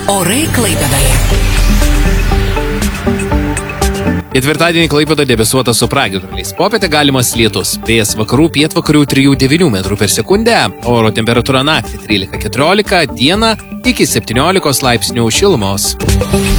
Orai Klaipėdoje. Ketvirtadienį Klaipėdoje debesuota su pragiedruliais. Popietę galimas lietus. Vėjas vakarų pietvakarių 3–9 metrų per sekundę. Oro temperatūra naktį 13–14, dieną iki 17 laipsnių šilumos.